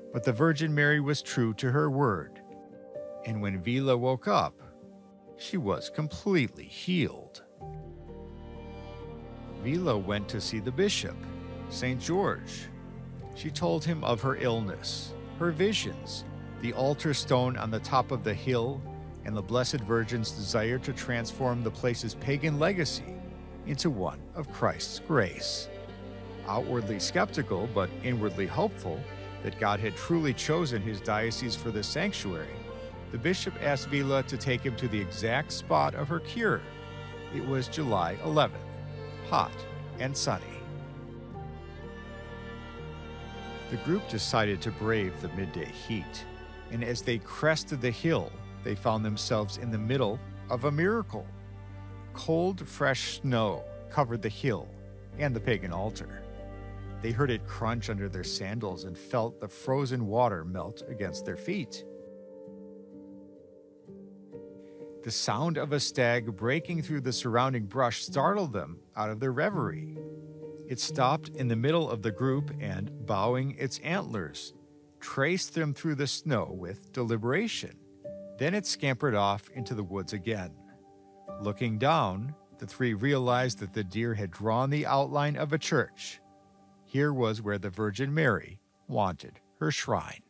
But the Virgin Mary was true to her word, and when Vila woke up, she was completely healed. Vila went to see the bishop, St. George. She told him of her illness, her visions, the altar stone on the top of the hill, and the Blessed Virgin's desire to transform the place's pagan legacy into one of Christ's grace. Outwardly skeptical, but inwardly hopeful that God had truly chosen his diocese for this sanctuary, the bishop asked Vila to take him to the exact spot of her cure. It was July 11th, hot and sunny. The group decided to brave the midday heat, and as they crested the hill, they found themselves in the middle of a miracle. Cold, fresh snow covered the hill and the pagan altar. They heard it crunch under their sandals and felt the frozen water melt against their feet. The sound of a stag breaking through the surrounding brush startled them out of their reverie. It stopped in the middle of the group and, bowing its antlers, traced them through the snow with deliberation. Then it scampered off into the woods again. Looking down, the three realized that the deer had drawn the outline of a church. Here was where the Virgin Mary wanted her shrine.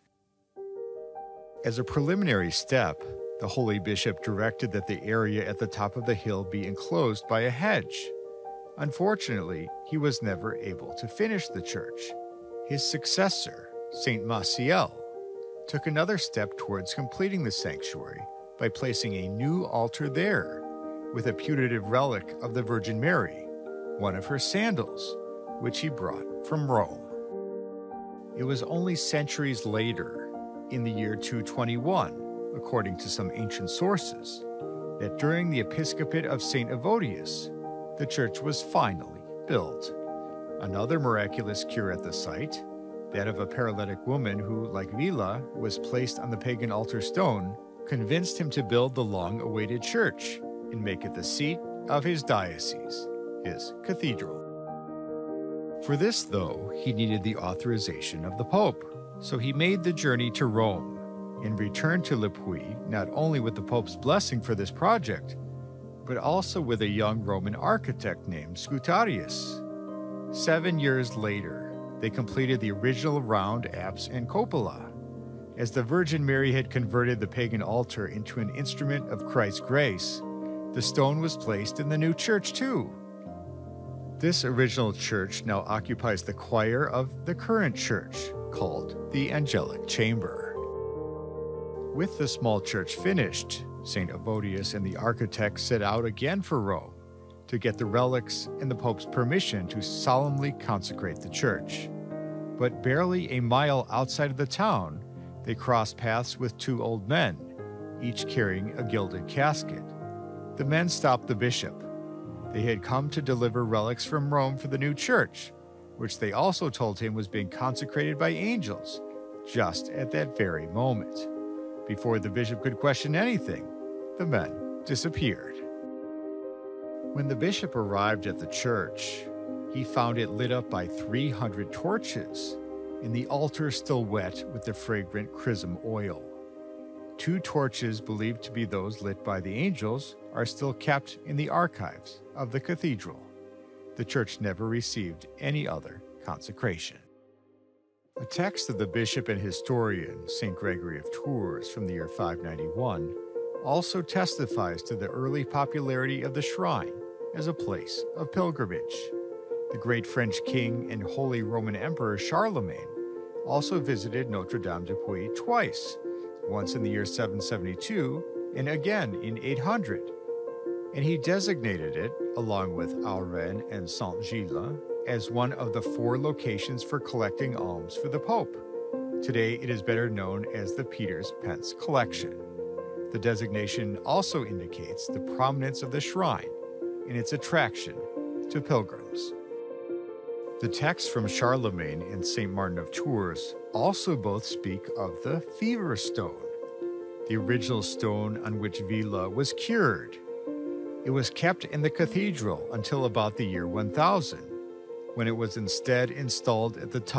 As a preliminary step, the holy bishop directed that the area at the top of the hill be enclosed by a hedge. Unfortunately, he was never able to finish the church. His successor, Saint Maciel, took another step towards completing the sanctuary by placing a new altar there, with a putative relic of the Virgin Mary, one of her sandals, which he brought from Rome. It was only centuries later, in the year 221, according to some ancient sources, that during the episcopate of St. Evodius, the church was finally built. Another miraculous cure at the site, that of a paralytic woman who, like Vila, was placed on the pagan altar stone, convinced him to build the long-awaited church and make it the seat of his diocese, his cathedral. For this, though, he needed the authorization of the Pope, so he made the journey to Rome and returned to Le Puy not only with the Pope's blessing for this project, but also with a young Roman architect named Scutarius. 7 years later, they completed the original round apse and cupola. As the Virgin Mary had converted the pagan altar into an instrument of Christ's grace, the stone was placed in the new church too. This original church now occupies the choir of the current church, called the Angelic Chamber. With the small church finished, St. Evodius and the architect set out again for Rome to get the relics and the Pope's permission to solemnly consecrate the church. But barely a mile outside of the town, they crossed paths with two old men, each carrying a gilded casket. The men stopped the bishop. They had come to deliver relics from Rome for the new church, which they also told him was being consecrated by angels just at that very moment. Before the bishop could question anything, the men disappeared. When the bishop arrived at the church, he found it lit up by 300 torches, and the altar still wet with the fragrant chrism oil. 2 torches believed to be those lit by the angels are still kept in the archives of the cathedral. The church never received any other consecration. A text of the bishop and historian St. Gregory of Tours from the year 591 also testifies to the early popularity of the shrine as a place of pilgrimage. The great French king and Holy Roman Emperor Charlemagne also visited Notre Dame de Puy twice, once in the year 772 and again in 800, and he designated it, along with Auren and Saint-Gilles, as one of the 4 locations for collecting alms for the Pope. Today it is better known as the Peter's Pence Collection. The designation also indicates the prominence of the shrine and its attraction to pilgrims. The texts from Charlemagne and St. Martin of Tours also both speak of the fever stone, the original stone on which Vila was cured. It was kept in the cathedral until about the year 1000, when it was instead installed at the top